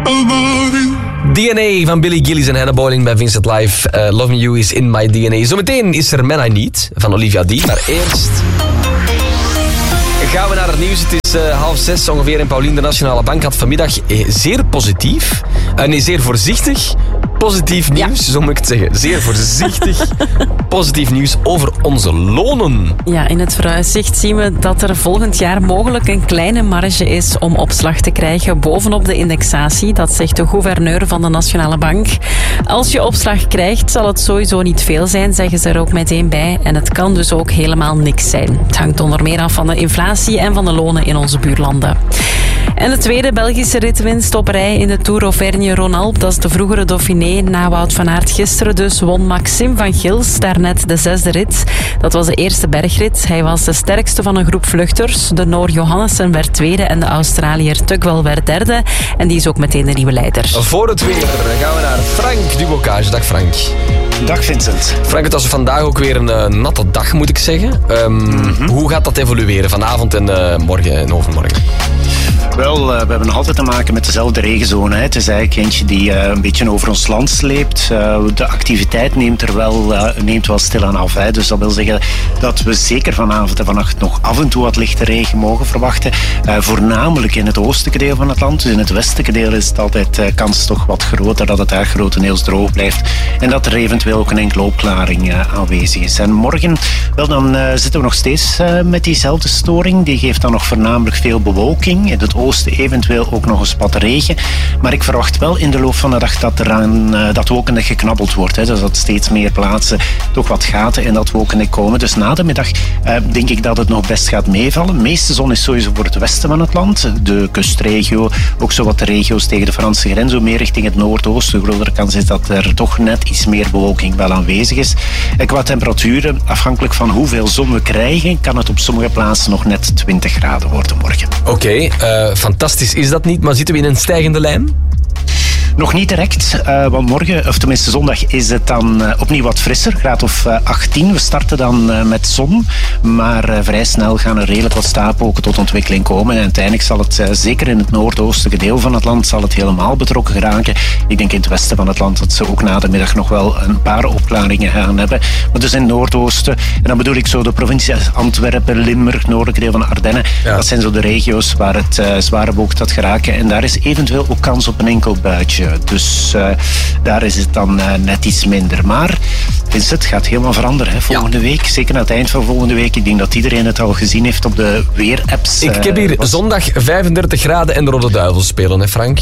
DNA van Billy Gillies en Hannah Boyling bij Vincent Live. Loving You is in my DNA. Zometeen is er Man I Need van Olivia D. Maar eerst gaan we naar het nieuws. Het is 5:30 ongeveer en Paulien, de Nationale Bank, had vanmiddag zeer positief, zeer voorzichtig positief nieuws, zo moet ik het zeggen. Zeer voorzichtig positief nieuws over onze lonen. Ja, in het vooruitzicht zien we dat er volgend jaar mogelijk een kleine marge is om opslag te krijgen bovenop de indexatie. Dat zegt de gouverneur van de Nationale Bank. Als je opslag krijgt, zal het sowieso niet veel zijn, zeggen ze er ook meteen bij. En het kan dus ook helemaal niks zijn. Het hangt onder meer af van de inflatie en van de lonen in onze buurlanden. En de tweede Belgische ritwinst op rij in de Tour Auvergne-Rhône-Alpes, dat is de vroegere Dauphiné na Wout van Aert gisteren dus, won Maxime van Gils daarnet de 6e rit. Dat was de eerste bergrit. Hij was de sterkste van een groep vluchters. De Noor Johannessen werd tweede en de Australiër Tugwell werd derde. En die is ook meteen de nieuwe leider. Voor het weer gaan we naar Frank Dubocage. Dag Frank. Dag Vincent. Frank, het was vandaag ook weer een natte dag, moet ik zeggen. Hoe gaat dat evolueren vanavond en morgen en overmorgen? Wel, we hebben nog altijd te maken met dezelfde regenzone. Hè. Het is eigenlijk eentje die een beetje over ons land sleept. De activiteit neemt wel stilaan af. Hè. Dus dat wil zeggen dat we zeker vanavond en vannacht nog af en toe wat lichte regen mogen verwachten. Voornamelijk in het oostelijke deel van het land. Dus in het westelijke deel is het altijd kans toch wat groter dat het daar grotendeels droog blijft. En dat er eventueel ook een enkele opklaring aanwezig is. En morgen, wel, dan zitten we nog steeds met diezelfde storing. Die geeft dan nog voornamelijk veel bewolking. In het oosten eventueel ook nog eens wat regen. Maar ik verwacht wel in de loop van de dag dat er aan dat wolkennek geknabbeld wordt. Hè. Dus dat steeds meer plaatsen toch wat gaten in dat wolkennek komen. Dus na de middag denk ik dat het nog best gaat meevallen. De meeste zon is sowieso voor het westen van het land. De kustregio, ook zo wat de regio's tegen de Franse grens. Zo meer richting het noordoosten. De grotere kans is dat er toch net iets meer bewolking wel aanwezig is. En qua temperaturen, afhankelijk van hoeveel zon we krijgen, kan het op sommige plaatsen nog net 20 graden worden morgen. Oké, fantastisch is dat niet, maar zitten we in een stijgende lijn? Nog niet direct, want morgen, of tenminste zondag, is het dan opnieuw wat frisser. Graad of 18. We starten dan met zon, maar vrij snel gaan er redelijk wat stapelwolken tot ontwikkeling komen. En uiteindelijk zal het, zeker in het noordoostelijke deel van het land, zal het helemaal betrokken geraken. Ik denk in het westen van het land dat ze ook na de middag nog wel een paar opklaringen gaan hebben. Maar dus in het noordoosten, en dan bedoel ik zo de provincie Antwerpen, Limburg, noordelijke deel van de Ardennen. Ja. Dat zijn zo de regio's waar het zware bewolkt gaat geraken. En daar is eventueel ook kans op een enkel buitje. Dus daar is het dan net iets minder. Maar Vincent, het gaat helemaal veranderen hè, volgende week. Zeker aan het eind van volgende week. Ik denk dat iedereen het al gezien heeft op de weerapps. Ik heb hier zondag 35 graden en de Rode Duivels spelen, hè Frank?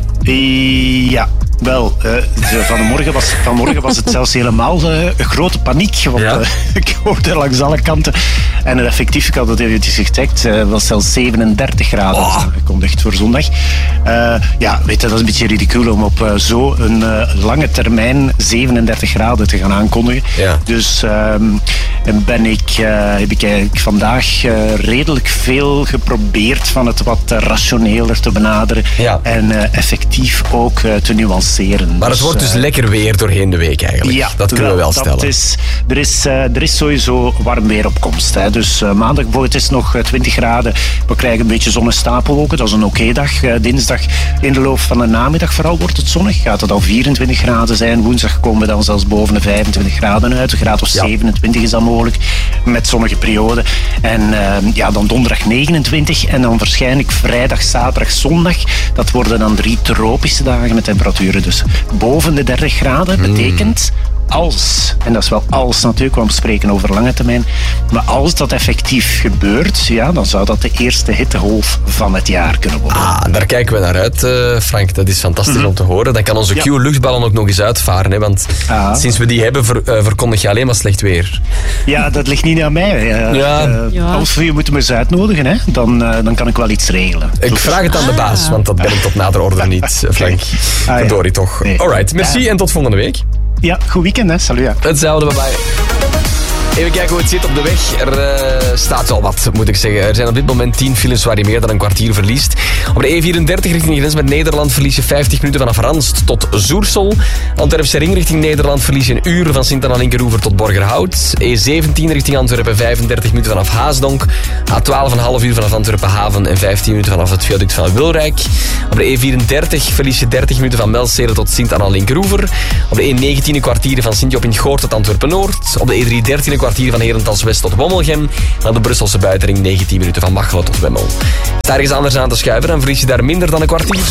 Ja. Wel, vanmorgen was het zelfs helemaal een grote paniek. Want ik hoorde langs alle kanten. En effectief, ik had het eventjes gecheckt, was zelfs 37 graden aangekondigd voor zondag. Weet je, dat is een beetje ridicuul om op zo'n lange termijn 37 graden te gaan aankondigen. Ja. Dus heb ik eigenlijk vandaag redelijk veel geprobeerd van het wat rationeler te benaderen. Ja. En effectief ook te nuanceren. Maar het wordt dus lekker weer doorheen de week eigenlijk. Ja, dat kunnen we wel stellen. Er is sowieso warm weer op komst. Hè. Dus maandag bijvoorbeeld is nog 20 graden. We krijgen een beetje zon- en stapelwolken. Dat is een oké dag. Dinsdag in de loop van de namiddag vooral wordt het zonnig. Gaat het al 24 graden zijn. Woensdag komen we dan zelfs boven de 25 graden uit. Een graad of 27 is dan mogelijk. Met zonnige periode. En dan donderdag 29. En dan waarschijnlijk vrijdag, zaterdag, zondag. Dat worden dan 3 tropische dagen met temperaturen dus boven de 30 graden. Betekent als, en dat is wel als natuurlijk, want we spreken over lange termijn, maar als dat effectief gebeurt, ja, dan zou dat de eerste hittegolf van het jaar kunnen worden. Daar kijken we naar uit, Frank. Dat is fantastisch om te horen. Dan kan onze Q-luchtballon ook nog eens uitvaren, hè, want sinds we die hebben, verkondig je alleen maar slecht weer. Ja, dat ligt niet aan mij. Als je moet me eens uitnodigen, hè, dan kan ik wel iets regelen. Ik vraag het aan de baas, want dat ben ik tot nader orde niet, Frank. Verdorie toch. Nee. Alright, merci en tot volgende week. Ja, goed weekend hè, salut. Hetzelfde, bye bye. Even kijken hoe het zit op de weg. Er staat wel wat, moet ik zeggen. Er zijn op dit moment 10 files waar je meer dan een kwartier verliest. Op de E34 richting de grens met Nederland verlies je 50 minuten vanaf Ranst tot Zoersel. Antwerpse ring richting Nederland verlies je een uur van Sint-Anna-Linkeroever tot Borgerhout. E17 richting Antwerpen 35 minuten vanaf Haasdonk. A12 een half uur vanaf Antwerpen Haven en 15 minuten vanaf het viaduct van Wilrijk. Op de E34 verlies je 30 minuten van Melstede tot Sint-Anna-Linkeroever. Op de E19 een kwartier van Sint-Job-in-Goort tot Antwerpen-Noord. Op de E313 een kwartier van Herentals-West tot Wommelgem. En aan de Brusselse buitenring 19 minuten van Machelen tot Wemmel. Is daar ergens anders aan te schuiven, dan verlies je daar minder dan een kwartier.